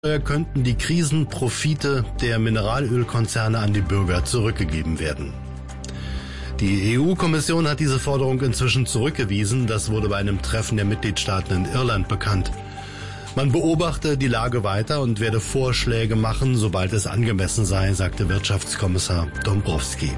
könnten die Krisenprofite der Mineralölkonzerne an die Bürger zurückgegeben werden. Die EU-Kommission hat diese Forderung inzwischen zurückgewiesen. Das wurde bei einem Treffen der Mitgliedstaaten in Irland bekannt. Man beobachte die Lage weiter und werde Vorschläge machen, sobald es angemessen sei, sagte Wirtschaftskommissar Dombrovskis.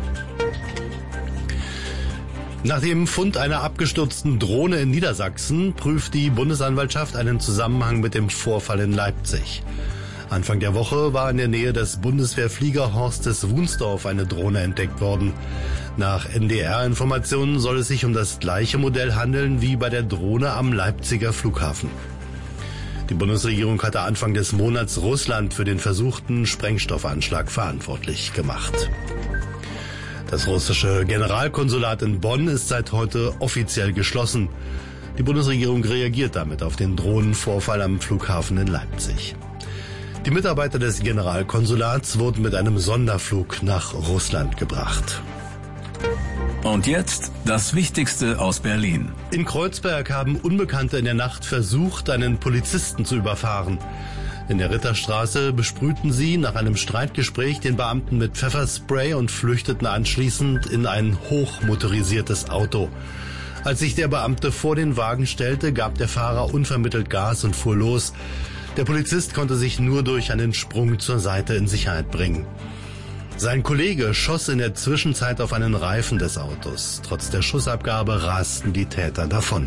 Nach dem Fund einer abgestürzten Drohne in Niedersachsen prüft die Bundesanwaltschaft einen Zusammenhang mit dem Vorfall in Leipzig. Anfang der Woche war in der Nähe des Bundeswehrfliegerhorstes Wunsdorf eine Drohne entdeckt worden. Nach NDR-Informationen soll es sich um das gleiche Modell handeln wie bei der Drohne am Leipziger Flughafen. Die Bundesregierung hatte Anfang des Monats Russland für den versuchten Sprengstoffanschlag verantwortlich gemacht. Das russische Generalkonsulat in Bonn ist seit heute offiziell geschlossen. Die Bundesregierung reagiert damit auf den Drohnenvorfall am Flughafen in Leipzig. Die Mitarbeiter des Generalkonsulats wurden mit einem Sonderflug nach Russland gebracht. Und jetzt das Wichtigste aus Berlin. In Kreuzberg haben Unbekannte in der Nacht versucht, einen Polizisten zu überfahren. In der Ritterstraße besprühten sie nach einem Streitgespräch den Beamten mit Pfefferspray und flüchteten anschließend in ein hochmotorisiertes Auto. Als sich der Beamte vor den Wagen stellte, gab der Fahrer unvermittelt Gas und fuhr los. Der Polizist konnte sich nur durch einen Sprung zur Seite in Sicherheit bringen. Sein Kollege schoss in der Zwischenzeit auf einen Reifen des Autos. Trotz der Schussabgabe rasten die Täter davon.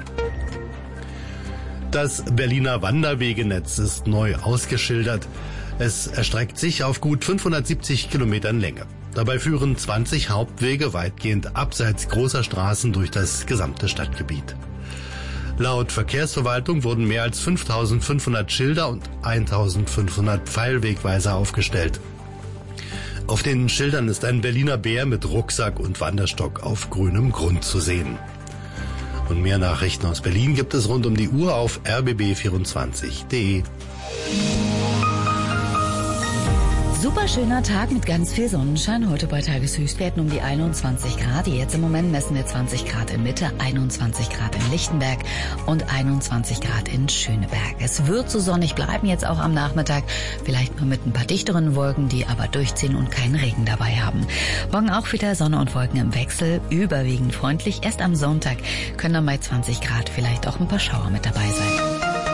Das Berliner Wanderwegenetz ist neu ausgeschildert. Es erstreckt sich auf gut 570 Kilometern Länge. Dabei führen 20 Hauptwege weitgehend abseits großer Straßen durch das gesamte Stadtgebiet. Laut Verkehrsverwaltung wurden mehr als 5.500 Schilder und 1.500 Pfeilwegweiser aufgestellt. Auf den Schildern ist ein Berliner Bär mit Rucksack und Wanderstock auf grünem Grund zu sehen. Und mehr Nachrichten aus Berlin gibt es rund um die Uhr auf rbb24.de. Super schöner Tag mit ganz viel Sonnenschein. Heute bei Tageshöchstwerten um die 21 Grad. Jetzt im Moment messen wir 20 Grad in Mitte, 21 Grad in Lichtenberg und 21 Grad in Schöneberg. Es wird so sonnig bleiben jetzt auch am Nachmittag. Vielleicht mal mit ein paar dichteren Wolken, die aber durchziehen und keinen Regen dabei haben. Morgen auch wieder Sonne und Wolken im Wechsel. Überwiegend freundlich. Erst am Sonntag können dann bei 20 Grad vielleicht auch ein paar Schauer mit dabei sein.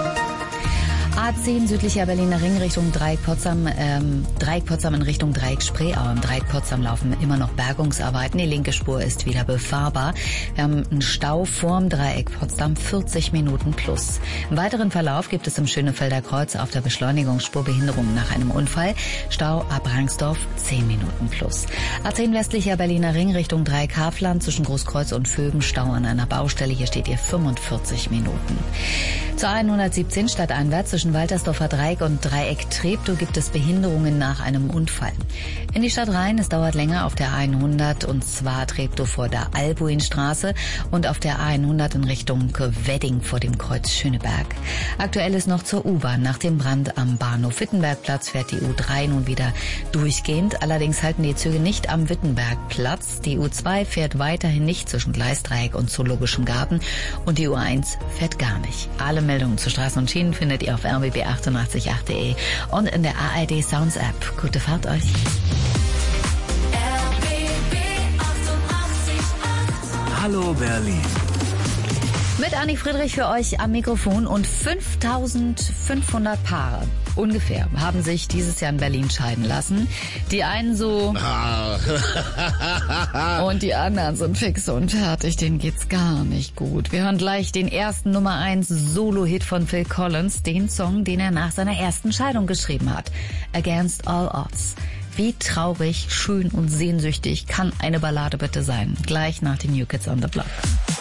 A10 südlicher Berliner Ring Richtung Dreieck Potsdam in Richtung Dreieck Spreeau. Im Dreieck Potsdam laufen immer noch Bergungsarbeiten. Die linke Spur ist wieder befahrbar. Wir haben einen Stau vorm Dreieck Potsdam 40 Minuten plus. Im weiteren Verlauf gibt es im Schönefelder Kreuz auf der Beschleunigungsspur Behinderungen nach einem Unfall. Stau ab Rangsdorf 10 Minuten plus. A10 westlicher Berliner Ring Richtung Dreieck Hafland zwischen Großkreuz und Vöben. Stau an einer Baustelle. Hier steht ihr 45 Minuten. Zur 117 stadteinwärts zwischen Waltersdorfer Dreieck und Dreieck Treptow gibt es Behinderungen nach einem Unfall. In die Stadt rein, es dauert länger auf der 100 und zwar Treptow vor der Albuinstraße und auf der 100 in Richtung Wedding vor dem Kreuz Schöneberg. Aktuell ist noch zur U-Bahn. Nach dem Brand am Bahnhof Wittenbergplatz fährt die U3 nun wieder durchgehend. Allerdings halten die Züge nicht am Wittenbergplatz. Die U2 fährt weiterhin nicht zwischen Gleisdreieck und Zoologischem Garten und die U1 fährt gar nicht. Alle Meldungen zu Straßen und Schienen findet ihr auf rbb888.de und in der ARD Sounds App. Gute Fahrt euch. Hallo Berlin. Mit Anni Friedrich für euch am Mikrofon und 5.500 Paare ungefähr haben sich dieses Jahr in Berlin scheiden lassen. Die einen so und die anderen sind fix und fertig, denen geht's gar nicht gut. Wir hören gleich den ersten Nummer 1 Solo-Hit von Phil Collins, den Song, den er nach seiner ersten Scheidung geschrieben hat. Against All Odds. Wie traurig, schön und sehnsüchtig kann eine Ballade bitte sein? Gleich nach den New Kids on the Block.